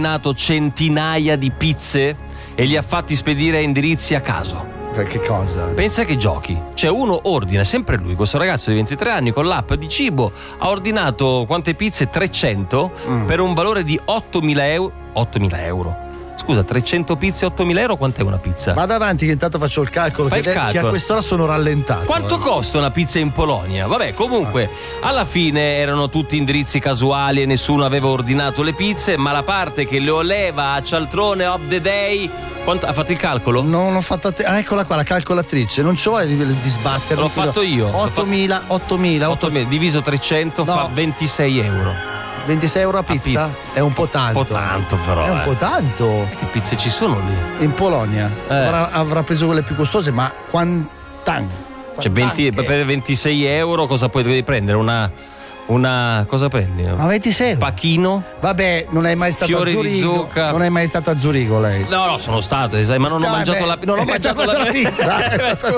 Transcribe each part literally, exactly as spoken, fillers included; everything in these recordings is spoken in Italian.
ordinato centinaia di pizze e li ha fatti spedire a indirizzi a caso. Che cosa? Pensa che giochi. Cioè uno ordina, sempre lui, questo ragazzo di ventitré anni con l'app di cibo, ha ordinato quante pizze? trecento mm. per un valore di ottomila euro. ottomila euro. Scusa, trecento pizze, ottomila euro, quant'è una pizza? Vado avanti che intanto faccio il calcolo, Fai che, il calcolo. che a quest'ora sono rallentato. Quanto eh. costa una pizza in Polonia? Vabbè, comunque, alla fine erano tutti indirizzi casuali e nessuno aveva ordinato le pizze, ma la parte che le oleva a cialtrone of the day... Quanto, ha fatto il calcolo? Non ho fatto te- ah, eccola qua la calcolatrice, non c'ho di, di sbattermi. L'ho fatto io. ottomila, ottomila, ottomila diviso trecento no. fa ventisei euro. ventisei euro a pizza? a pizza? È un po' tanto. Un po' tanto però. È un eh. po' tanto. E che pizze ci sono lì? In Polonia. Eh. Avrà, avrà preso quelle più costose, ma quantan? Cioè venti, per ventisei euro cosa puoi devi prendere? Una... Una cosa prendi? Ma ventisei euro? Pachino? Vabbè, non è mai stato Fiori a Zurigo. Di zucca. Non è mai stato a Zurigo lei? No, no, sono stato, sai, ma non Stai, ho mangiato beh, la non ho mangiato la, la pizza.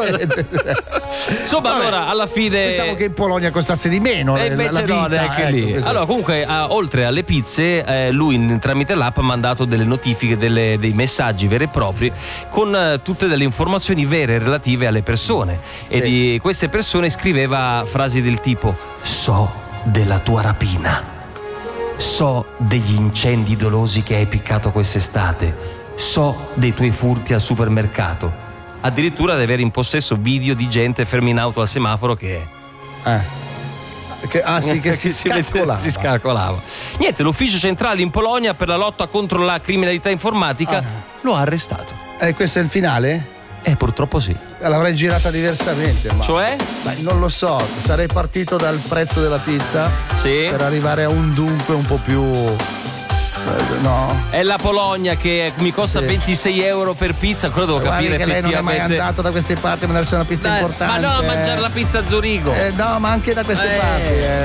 Insomma, Vabbè, allora alla fine pensavo che in Polonia costasse di meno. E invece la, la vita, no, neanche ecco, lì. questo. Allora, comunque, a, oltre alle pizze, eh, lui tramite l'app ha mandato delle notifiche, delle, dei messaggi veri e propri con eh, tutte delle informazioni vere relative alle persone. Sì. E di queste persone scriveva frasi del tipo: so della tua rapina, so degli incendi dolosi che hai piccato quest'estate, so dei tuoi furti al supermercato, addirittura di avere in possesso video di gente fermi in auto al semaforo che eh. Che, ah sì, che, che si, si, scalcolava. si scalcolava. Niente, l'ufficio centrale in Polonia per la lotta contro la criminalità informatica ah. lo ha arrestato. E eh, questo è il finale? Eh, purtroppo sì. L'avrei girata diversamente. Ma, cioè? Ma non lo so, sarei partito dal prezzo della pizza sì. per arrivare a un dunque un po' più... No. È la Polonia che mi costa sì. ventisei euro per pizza, quello devo Guardi capire che lei non è mai andato da queste parti a mandarsi una pizza Dai, importante. Ma no, a mangiare la pizza a Zurigo. Eh, no, ma anche da queste eh. parti. Eh.